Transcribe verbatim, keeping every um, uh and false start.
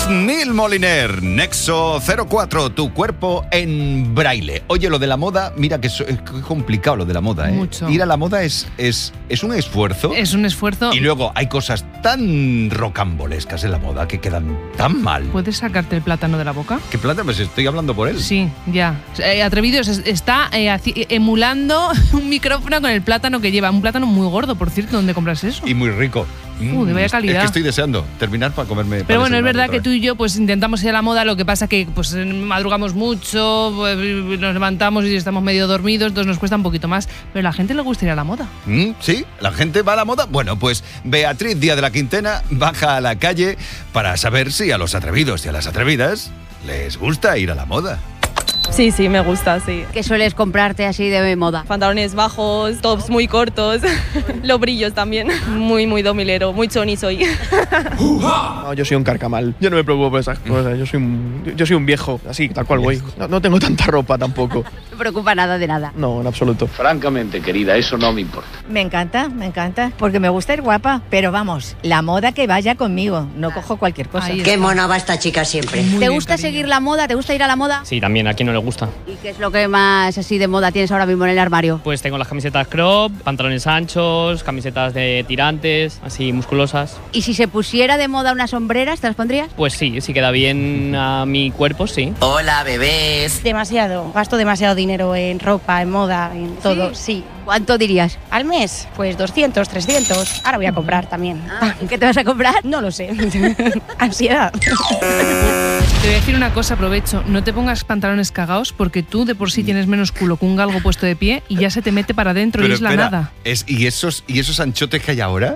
Neil Moliner, Nexo cero cuatro, tu cuerpo en braille. Oye, lo de la moda, mira que es, es complicado lo de la moda, ¿eh? Mucho. Ir a la moda es, es, es un esfuerzo. Es un esfuerzo. Y luego hay cosas tan rocambolescas en la moda que quedan tan mal. ¿Puedes sacarte el plátano de la boca? ¿Qué plata? Pues estoy hablando por él. Sí, ya. Eh, Atrevidos está eh, haci- emulando un micrófono con el plátano que lleva. Un plátano muy gordo, por cierto. ¿Dónde compras eso? Y muy rico. Uh, de vaya calidad. Es que estoy deseando terminar para comerme. Pero bueno, es verdad que tú y yo pues intentamos ir a la moda, lo que pasa que pues madrugamos mucho, pues, nos levantamos y estamos medio dormidos, entonces nos cuesta un poquito más. Pero a la gente le gusta ir a la moda. ¿Mm? ¿Sí? ¿La gente va a la moda? Bueno, pues Beatriz Díaz de la Quintena baja a la calle para saber si a los atrevidos y a las atrevidas les gusta ir a la moda. Sí, sí, me gusta, sí. ¿Qué sueles comprarte así de moda? Pantalones bajos, tops muy cortos, los brillos también. Muy, muy domilero, muy choni soy. No, yo soy un carcamal. Yo no me preocupo por esas cosas. Yo soy un, yo soy un viejo, así, tal cual voy. No, no tengo tanta ropa tampoco. No me preocupa nada de nada. No, en absoluto. Francamente, querida, eso no me importa. Me encanta, me encanta, porque me gusta ir guapa, pero vamos, la moda que vaya conmigo, no cojo cualquier cosa. Ahí Qué mona va esta chica siempre. Muy ¿Te bien, gusta cariño. seguir la moda? ¿Te gusta ir a la moda? Sí, también, a quien no le gusta. ¿Y qué es lo que más así de moda tienes ahora mismo en el armario? Pues tengo las camisetas crop, pantalones anchos, camisetas de tirantes, así musculosas. ¿Y si se pusiera de moda unas sombreras, te las pondrías? Pues sí, si queda bien a mi cuerpo, sí. Hola, bebés. Demasiado, gasto demasiado dinero en ropa, en moda, en todo, sí. ¿Cuánto dirías? Al mes, pues doscientos, trescientos. Ahora voy a comprar también. Ah, ¿qué te vas a comprar? No lo sé. Ansiedad. Te voy a decir una cosa, aprovecho. No te pongas pantalones cagaos porque tú de por sí tienes menos culo que un galgo puesto de pie y ya se te mete para adentro y es la espera, nada. Es, ¿y, esos, ¿Y esos anchotes que hay ahora?